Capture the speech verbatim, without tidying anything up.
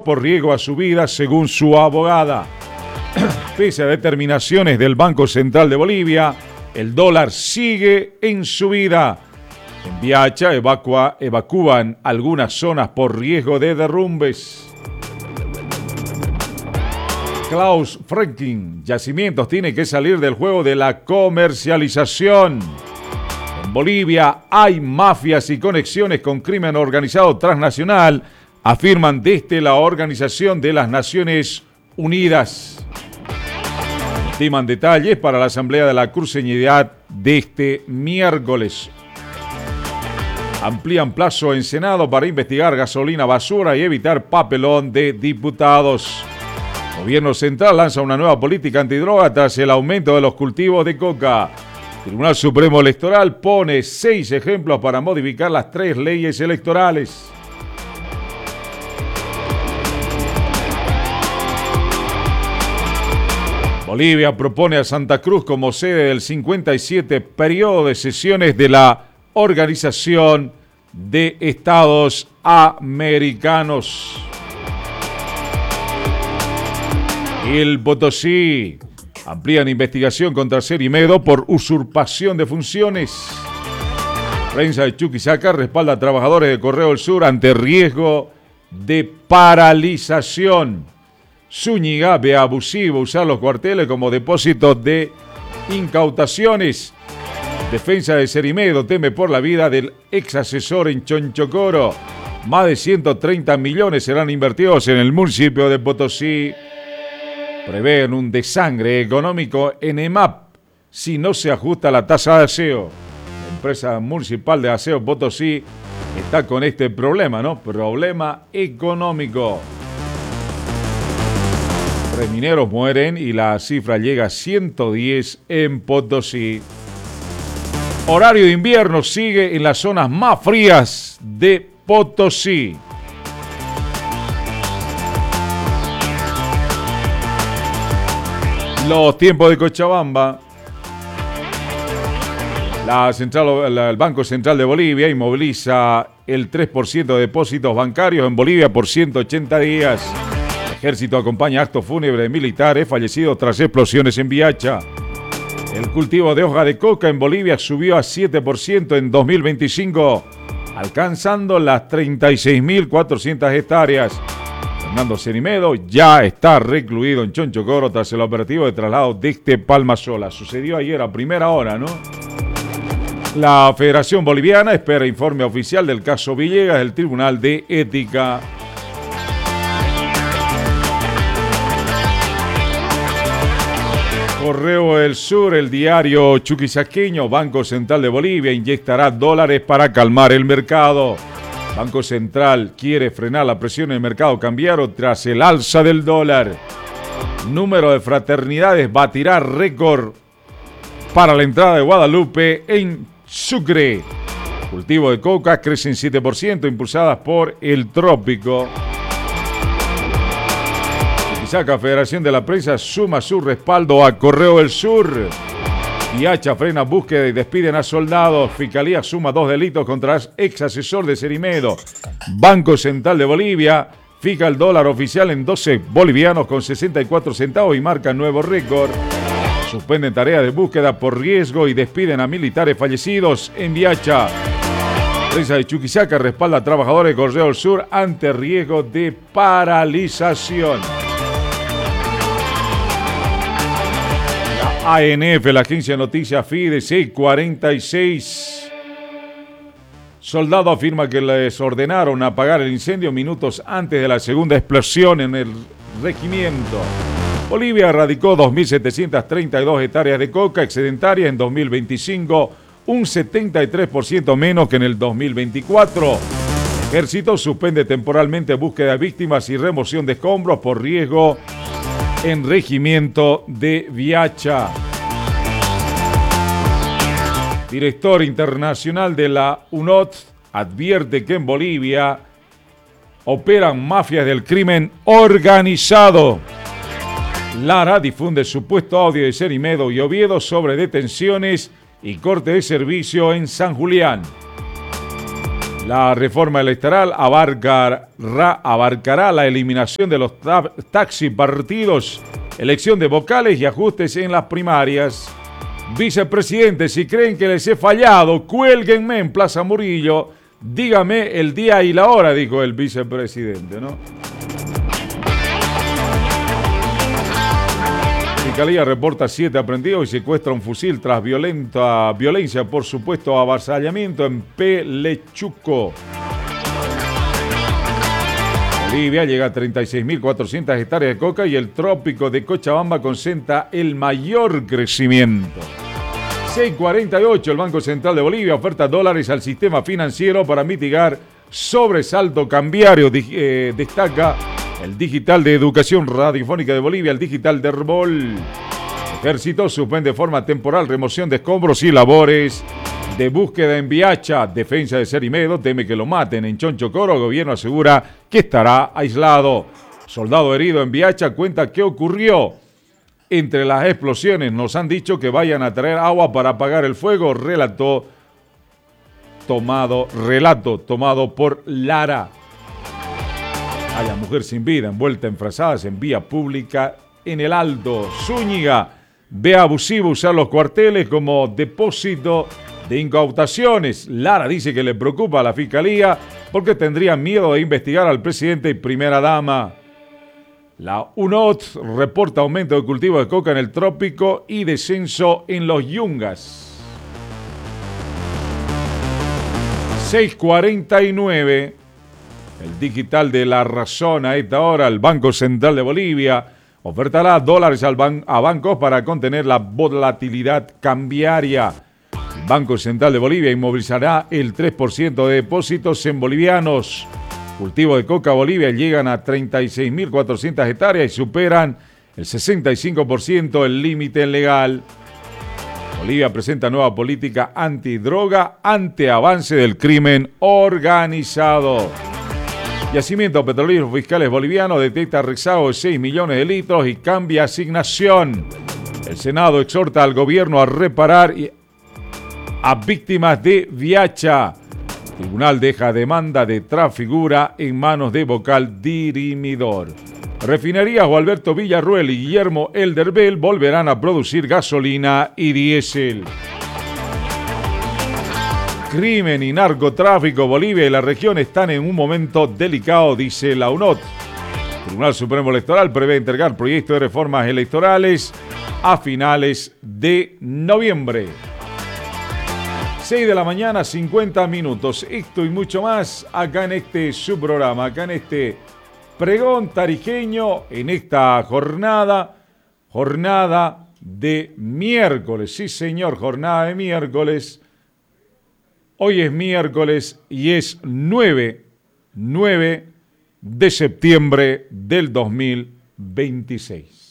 por riesgo a su vida, según su abogada. Pese a determinaciones del Banco Central de Bolivia, el dólar sigue en subida. En Viacha evacua, evacúan algunas zonas por riesgo de derrumbes. Klaus Franklin, Yacimientos tiene que salir del juego de la comercialización. En Bolivia hay mafias y conexiones con crimen organizado transnacional, afirman desde la Organización de las Naciones Unidas. Estiman detalles para la Asamblea de la Cruceñidad de este miércoles. Amplían plazo en Senado para investigar gasolina basura y evitar papelón de diputados. Gobierno Central lanza una nueva política antidroga tras el aumento de los cultivos de coca. Tribunal Supremo Electoral pone seis ejemplos para modificar las tres leyes electorales. Bolivia propone a Santa Cruz como sede del cincuenta y siete periodo de sesiones de la Organización de Estados Americanos. El Potosí amplían investigación contra Cerimedo por usurpación de funciones. Prensa de Chuquisaca respalda a trabajadores de Correo del Sur ante riesgo de paralización. Zúñiga ve abusivo usar los cuarteles como depósitos de incautaciones. Defensa de Cerimedo teme por la vida del ex asesor en Chonchocoro. Más de ciento treinta millones serán invertidos en el municipio de Potosí. Prevén un desangre económico en E M A P si no se ajusta la tasa de aseo. La empresa municipal de aseo Potosí está con este problema, ¿no? Problema económico. Tres mineros mueren y la cifra llega a ciento diez en Potosí. Horario de invierno sigue en las zonas más frías de Potosí. Los tiempos de Cochabamba. La central, el Banco Central de Bolivia inmoviliza el tres por ciento de depósitos bancarios en Bolivia por ciento ochenta días. El ejército acompaña actos fúnebres de militares fallecidos tras explosiones en Viacha. El cultivo de hoja de coca en Bolivia subió a siete por ciento en dos mil veinticinco, alcanzando las treinta y seis mil cuatrocientas hectáreas. Fernando Cerimedo ya está recluido en Chonchocoro tras el operativo de traslado desde Palmasola. Sucedió ayer a primera hora, ¿no? La Federación Boliviana espera informe oficial del caso Villegas del Tribunal de Ética. Correo del Sur, el diario chuquisaqueño, Banco Central de Bolivia inyectará dólares para calmar el mercado. Banco Central quiere frenar la presión en el mercado cambiario tras el alza del dólar. Número de fraternidades batirá récord para la entrada de Guadalupe en Sucre. Cultivo de coca crece en siete por ciento, impulsadas por el trópico. Chuquisaca, Federación de la Prensa, suma su respaldo a Correo del Sur. Viacha frena búsqueda y despiden a soldados. Fiscalía suma dos delitos contra ex asesor de Cerimedo. Banco Central de Bolivia fija el dólar oficial en doce bolivianos con sesenta y cuatro centavos y marca nuevo récord. Suspenden tareas de búsqueda por riesgo y despiden a militares fallecidos en Viacha. Prensa de Chuquisaca respalda a trabajadores de Correo del Sur ante riesgo de paralización. A N F, la agencia de noticias Fide cuarenta y seis. Soldado afirma que les ordenaron apagar el incendio minutos antes de la segunda explosión en el regimiento. Bolivia erradicó dos mil setecientas treinta y dos hectáreas de coca excedentarias en dos mil veinticinco, un setenta y tres por ciento menos que en el dos mil veinticuatro. Ejército suspende temporalmente búsqueda de víctimas y remoción de escombros por riesgo en regimiento de Viacha. Director internacional de la U N O T advierte que en Bolivia operan mafias del crimen organizado. Lara difunde supuesto audio de Cerimedo y Oviedo sobre detenciones y corte de servicio en San Julián. La reforma electoral abarcará, abarcará la eliminación de los ta taxi partidos, elección de vocales y ajustes en las primarias. Vicepresidente, si creen que les he fallado, cuélguenme en Plaza Murillo. Dígame el día y la hora, dijo el vicepresidente, ¿no? Fiscalía reporta siete aprendidos y secuestra un fusil tras violenta, violencia por supuesto avasallamiento en Pelechuco. Bolivia llega a treinta y seis mil cuatrocientas hectáreas de coca y el trópico de Cochabamba concentra el mayor crecimiento. seis cuarenta y ocho, el Banco Central de Bolivia oferta dólares al sistema financiero para mitigar sobresalto cambiario, eh, destaca el Digital de Educación Radiofónica de Bolivia, el Digital de Herbol. Ejército suspende de forma temporal remoción de escombros y labores de búsqueda en Viacha. Defensa de Serimedo teme que lo maten en Chonchocoro. El gobierno asegura que estará aislado. Soldado herido en Viacha cuenta qué ocurrió. Entre las explosiones nos han dicho que vayan a traer agua para apagar el fuego. Relató tomado, relato tomado por Lara. Hay a mujer sin vida envuelta en frazadas en vía pública en el Alto. Zúñiga ve abusivo usar los cuarteles como depósito de incautaciones. Lara dice que le preocupa a la fiscalía porque tendría miedo de investigar al presidente y primera dama. La U N O T reporta aumento de cultivo de coca en el trópico y descenso en los yungas. seis cuarenta y nueve. El digital de La Razón a esta hora, el Banco Central de Bolivia ofertará dólares al ban- a bancos para contener la volatilidad cambiaria. El Banco Central de Bolivia inmovilizará el tres por ciento de depósitos en bolivianos. Cultivo de coca Bolivia llegan a treinta y seis mil cuatrocientas hectáreas y superan el sesenta y cinco por ciento el límite legal. Bolivia presenta nueva política antidroga ante avance del crimen organizado. Yacimiento Petrolero Fiscales Boliviano detecta rezago de seis millones de litros y cambia asignación. El Senado exhorta al gobierno a reparar a víctimas de Viacha. Tribunal deja demanda de Trafigura en manos de vocal dirimidor. Refinerías Gualberto Villarruel y Guillermo Elderbel volverán a producir gasolina y diésel. Crimen y narcotráfico, Bolivia y la región están en un momento delicado, dice la U N O T. El Tribunal Supremo Electoral prevé entregar proyectos de reformas electorales a finales de noviembre. seis de la mañana, cincuenta minutos. Esto y mucho más acá en este subprograma, acá en este pregón tarijeño, en esta jornada, jornada de miércoles. Sí, señor, jornada de miércoles. Hoy es miércoles y es nueve de septiembre del dos mil veintiséis.